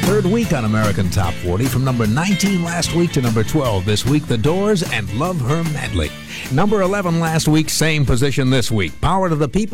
third week on American Top 40. From number 19 last week to number 12 this week, The Doors and Love Her Madly. Number 11 last week, same position this week. Power to the People.